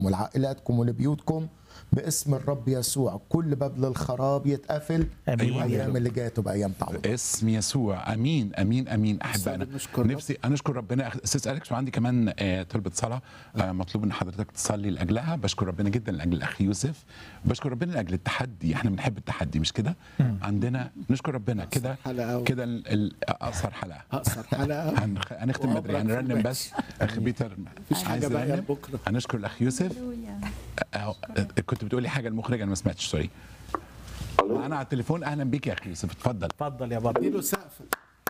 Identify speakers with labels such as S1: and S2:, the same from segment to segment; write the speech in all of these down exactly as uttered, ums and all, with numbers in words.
S1: ولعائلاتكم ولبيوتكم باسم الرب يسوع. كل باب للخراب يتقفل الايام اللي جايه تبقى ايام تعويض
S2: اسم يسوع. امين امين امين. احبائنا نفسي نشكر ربنا. استاذ اليكس وعندي كمان آه طلبه صلاه آه مطلوب ان حضرتك تصلي لاجلها. بشكر ربنا جدا لاجل الاخ يوسف. بشكر ربنا لاجل التحدي. احنا بنحب التحدي مش كده؟ عندنا نشكر ربنا كده كده. اقصر حلقه
S3: اقصر حلقه
S2: هنختم بدري هنرنم بس. اخ بيتر
S3: مفيش حاجه بقى بكره.
S2: هنشكر الاخ يوسف. كنت بتقولي حاجه المخرج انا ما سمعتش. سوري انا على التليفون. اهلا بيك يا اخي يوسف. اتفضل
S3: اتفضل يا بابا. اديله سقف.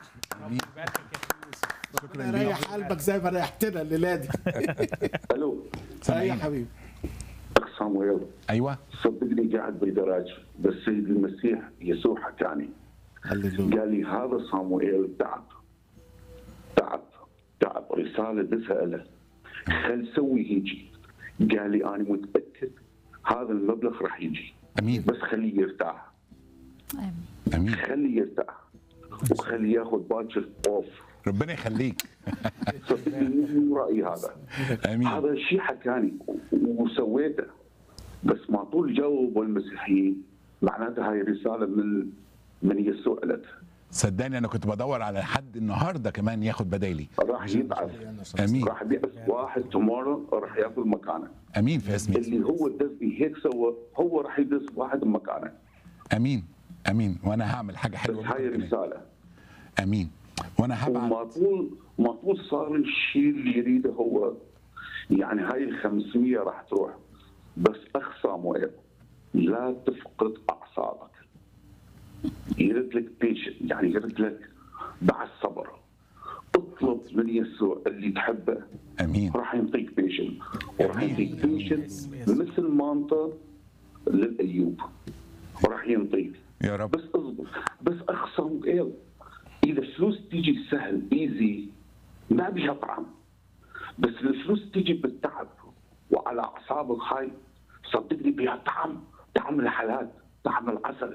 S3: شكرا. ريح قلبك زي ما ريحتنا الليله دي.
S4: الو.
S3: ايوه يا حبيبي.
S4: اخ صامويل.
S2: ايوه
S4: صدقني قاعد بالدراج بس سيد المسيح يسوع حكاني. قال لي هذا صامويل تعب تعب تعب رساله بدها له. خل سوي هيجي. قال لي انا متاكد هذا المبلغ راح يجي.
S2: امين.
S4: بس خليه يرتاح.
S2: امين.
S4: خليه يرتاح وخليه ياخذ باكر اوف.
S2: ربنا يخليك.
S4: مو رايي هذا.
S2: امين.
S4: هذا الشيء حكاني وسويته بس ما طول جاوب المسيحيين. معناته هاي رساله من من يسوع لك.
S2: صدقني انا كنت بدور على حد النهارده كمان ياخد بدالي.
S4: راح يبعث.
S2: امين.
S4: راح يبعث واحد تومورو راح ياخذ مكانه.
S2: امين في اسم
S4: اللي هو دز هيك سوى هو راح يدز واحد مكانه.
S2: امين امين. وانا هعمل حاجه حلوه.
S4: بس هاي رساله.
S2: امين. وانا هبعت.
S4: وما طول ما طول صار الشيء اللي يريده هو. يعني هاي ال خمسمية راح تروح. بس اخ صامويل لا تفقد اعصابك. يرد لك بيشن يعني يرد لك بعد صبر. اطلب من يسوع اللي تحبه.
S2: امين.
S4: راح يعطيك بيشن وراح يعطيك بيشن مثل ما انت للايوب وراح يعطيك.
S2: يا رب.
S4: بس اصبر. بس اخ صامويل اذا الفلوس تيجي سهل ايزي ما بيها طعم. بس الفلوس تيجي بالتعب وعلى اعصابك هاي صدقني بيها طعم. طعم الحلال طعم العسل.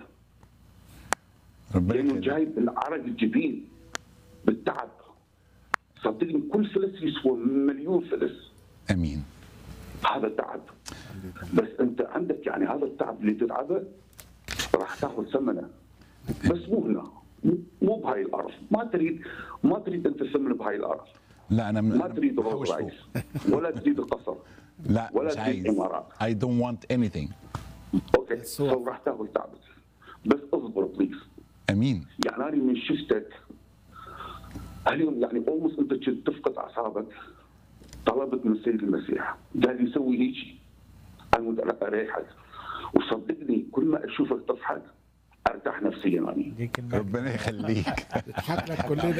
S4: لانه جايب العرق الجبين بالتعب. صدقني كل فلس يسوى مليون فلس.
S2: امين.
S4: هذا تعب. بس انت عندك يعني هذا التعب اللي تتعبه راح تاخذ ثمنه. بس مو هنا مو بهاي الارض. ما تريد ما تريد انت ثمن بهاي الارض.
S2: لا انا
S4: ما تريد روز رايس ولا تريد قصر.
S2: لا
S4: ولا
S2: مش
S4: تريد
S2: عايز.
S4: امارات.
S2: I don't want anything.
S4: اوكي سو راح تاخذ تعبك. بس اصبر بليز.
S2: امين.
S4: يعني انا من شفتك اليوم يعني اولموست انت كنت تفقد اعصابك. طلبت من السيد المسيح قال لي سوي هيجي انا اريحك. وصدقني كل ما اشوفك تضحك ارتاح نفسيا اني.
S2: ربنا يخليك.
S3: نضحك لك كلنا.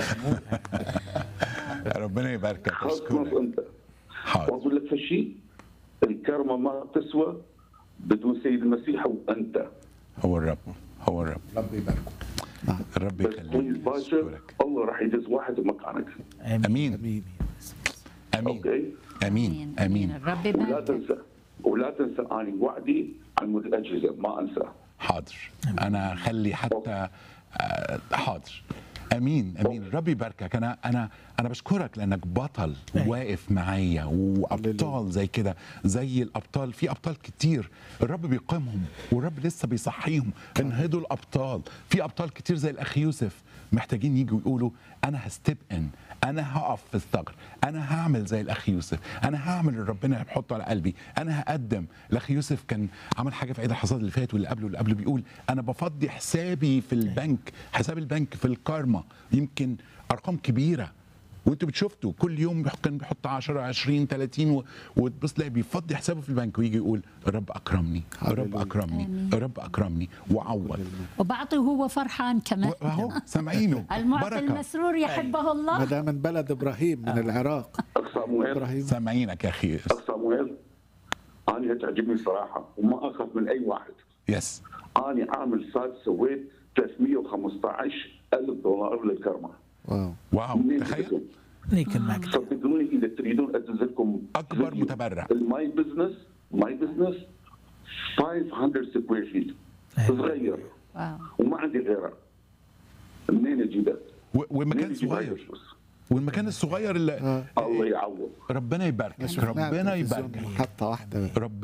S2: ربنا يباركك.
S4: خلص انت. واقول لك شيء الكرمه ما تسوى بدون سيد المسيح وانت.
S2: هو الرب هو الرب.
S1: رب يباركه.
S2: الرب يخليك.
S4: باشا الله راح يدز واحد مكانك.
S2: امين امين
S4: اوكي
S2: امين امين.
S5: الرب
S4: ولا
S5: يبارك.
S4: تنسى ولا تنسى اني وعدي عن الاجهزه ما انسى.
S2: حاضر. انا خلي حتى آه حاضر. امين امين. الرب يباركك. انا انا انا بشكرك لانك بطل واقف معايا وابطال زي كده زي الابطال. في ابطال كتير الرب بيقيمهم والرب لسه بيصحيهم. انهضوا الابطال. في ابطال كتير زي الاخ يوسف محتاجين يجوا يقولوا انا هستب ان انا هقف في الثغر. انا هعمل زي الاخ يوسف. انا هعمل اللي ربنا بيحطه على قلبي. انا هقدم. الاخ يوسف كان عمل حاجه في عيد الحصاد اللي فات واللي قبله واللي قبله بيقول انا بفضي حسابي في البنك. حساب البنك في الكارما يمكن ارقام كبيره وانتوا بتشوفتوا كل يوم كان بيحط عشرة عشرين ثلاثين وتبص تلاقي بيفضي حسابه في البنك ويجي يقول الرب اكرمني الرب اكرمني الرب اكرمني وعوض.
S5: وبعطي وهو فرحان كمان.
S2: اهو سامعينه.
S5: المعطي المسرور يحبه الله.
S3: ده من بلد ابراهيم من العراق.
S4: ابراهيم
S2: سامعينك يا اخي.
S4: صامويل انا تعجبني صراحه وما اخاف من اي واحد.
S2: يس.
S4: انا عامل صاد سويت ثلاثمية وخمسة عشر ألف دولار للكرمه.
S3: واو
S2: واو تخيل.
S3: ليك المجد.
S4: صدقوني اذا تريدون ادز لكم
S2: اكبر متبرع.
S4: الماي بزنس ماي بزنس خمسمية سكوير فيت صغير.
S5: واو.
S4: وما عندي غيره. منين اجيبه؟
S2: ومكان صغير. والمكان الصغير اللي
S3: آه.
S4: الله يعوض.
S2: ربنا يباركك،
S3: شفناها
S2: ربنا
S3: في التلفزيون
S2: يباركك،
S3: محطة واحدة
S2: ربنا